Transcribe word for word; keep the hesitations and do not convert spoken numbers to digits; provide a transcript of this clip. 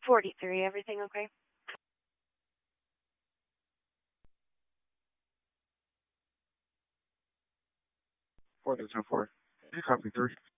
forty-three, everything okay? four two two four. You copy three.